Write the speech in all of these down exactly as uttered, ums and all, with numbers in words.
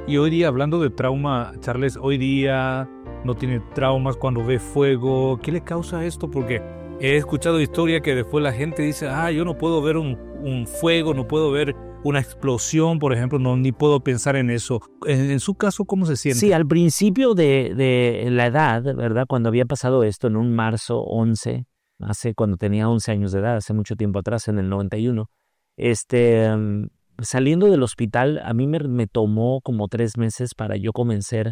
Y hoy día, hablando de trauma, Charles, hoy día no tiene traumas cuando ve fuego. ¿Qué le causa esto? Porque he escuchado historias que después la gente dice, ah, yo no puedo ver un, un fuego, no puedo ver una explosión, por ejemplo, no, ni puedo pensar en eso. En, en su caso, ¿cómo se siente? Sí, al principio de, de la edad, ¿verdad? Cuando había pasado esto en un marzo once, hace cuando tenía once años de edad, hace mucho tiempo atrás, en el noventa y uno, este, um, saliendo del hospital, a mí me, me tomó como tres meses para yo comenzar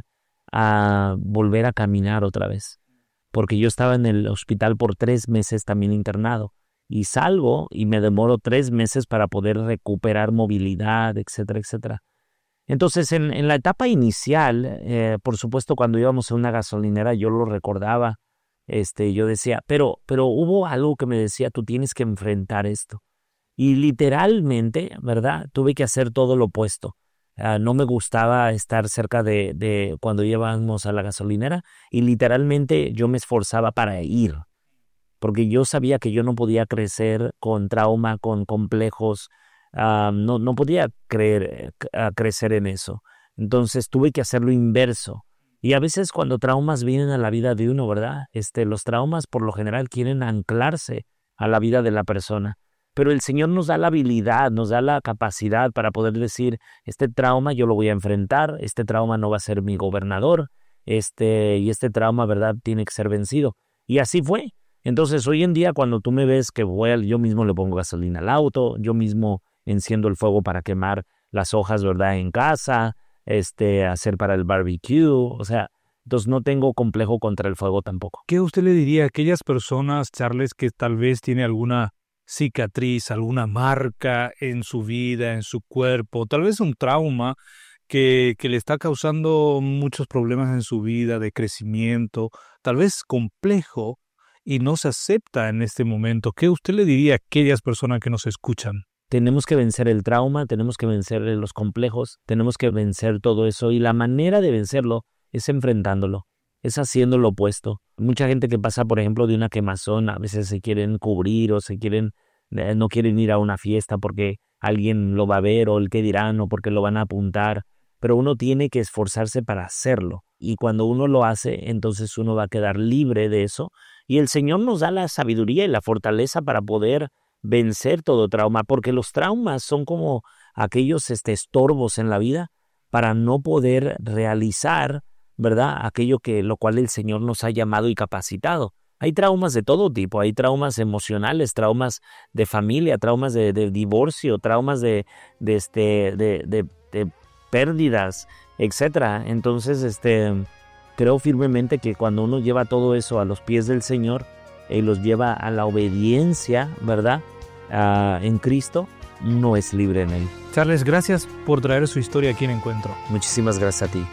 a volver a caminar otra vez, porque yo estaba en el hospital por tres meses también internado, y salgo y me demoro tres meses para poder recuperar movilidad, etcétera, etcétera. Entonces, en, en la etapa inicial, eh, por supuesto, cuando íbamos a una gasolinera, yo lo recordaba, este, yo decía, pero, pero hubo algo que me decía, tú tienes que enfrentar esto. Y literalmente, ¿verdad? Tuve que hacer todo lo opuesto. Uh, no me gustaba estar cerca de, de cuando íbamos a la gasolinera, y literalmente yo me esforzaba para ir, porque yo sabía que yo no podía crecer con trauma, con complejos, uh, no, no podía creer, uh, crecer en eso. Entonces tuve que hacer lo inverso. Y a veces cuando traumas vienen a la vida de uno, ¿verdad? Este, los traumas por lo general quieren anclarse a la vida de la persona. Pero el Señor nos da la habilidad, nos da la capacidad para poder decir, este trauma yo lo voy a enfrentar, este trauma no va a ser mi gobernador, este, y este trauma, ¿verdad?, tiene que ser vencido. Y así fue. Entonces, hoy en día, cuando tú me ves que voy, yo mismo le pongo gasolina al auto, yo mismo enciendo el fuego para quemar las hojas, ¿verdad?, en casa, este, hacer para el barbecue, o sea, entonces no tengo complejo contra el fuego tampoco. ¿Qué usted le diría a aquellas personas, Charles, que tal vez tiene alguna cicatriz, alguna marca en su vida, en su cuerpo, tal vez un trauma que, que le está causando muchos problemas en su vida de crecimiento, tal vez complejo y no se acepta en este momento? ¿Qué usted le diría a aquellas personas que nos escuchan? Tenemos que vencer el trauma, tenemos que vencer los complejos, tenemos que vencer todo eso, y la manera de vencerlo es enfrentándolo, es haciendo lo opuesto. Mucha gente que pasa, por ejemplo, de una quemazón, a veces se quieren cubrir o se quieren, eh, no quieren ir a una fiesta porque alguien lo va a ver o el qué dirán o porque lo van a apuntar, pero uno tiene que esforzarse para hacerlo, y cuando uno lo hace, entonces uno va a quedar libre de eso, y el Señor nos da la sabiduría y la fortaleza para poder vencer todo trauma, porque los traumas son como aquellos este, estorbos en la vida para no poder realizar, ¿verdad?, aquello que lo cual el Señor nos ha llamado y capacitado. Hay traumas de todo tipo, hay traumas emocionales, traumas de familia, traumas de, de divorcio, traumas de, de, este, de, de, de pérdidas, etcétera. Entonces, este, creo firmemente que cuando uno lleva todo eso a los pies del Señor y los lleva a la obediencia, ¿verdad?, Uh, en Cristo, uno es libre en Él. Charles, gracias por traer su historia aquí en Encuentro. Muchísimas gracias a ti.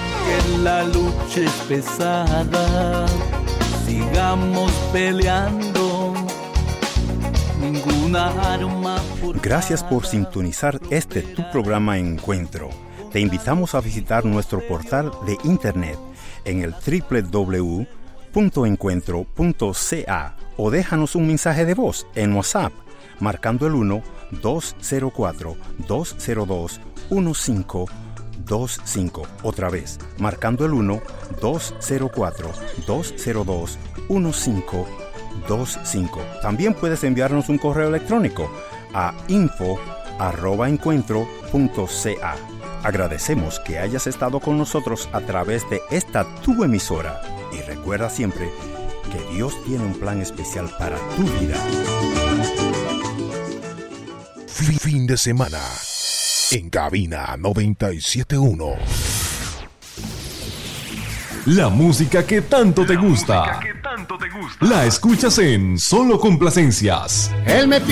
Que la lucha es pesada, sigamos peleando. Ninguna arma. Gracias por sintonizar este tu programa Encuentro. Te invitamos a visitar nuestro portal de internet en el doble u doble u doble u punto encuentro punto c a o déjanos un mensaje de voz en WhatsApp marcando el uno dos cero cuatro dos cero dos uno cinco dos cinco. Otra vez, marcando el uno dos cero cuatro dos cero dos uno cinco dos cinco. También puedes enviarnos un correo electrónico a info arroba encuentro punto c a. Agradecemos que hayas estado con nosotros a través de esta tu emisora, y recuerda siempre que Dios tiene un plan especial para tu vida. Fin de semana en Cabina noventa y siete punto uno. La música que tanto te gusta. La escuchas en Solo Complacencias. Él me